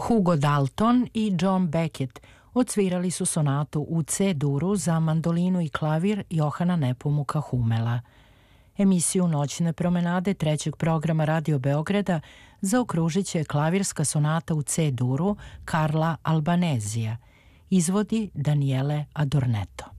Hugo Dalton i John Beckett odsvirali su sonatu u C-duru za mandolinu i klavir Johana Nepomuka Humela. Emisiju Noćne promenade trećeg programa Radio Beograda zaokružit će klavirska sonata u C-duru Karla Albanezija. Izvodi Daniele Adornetto.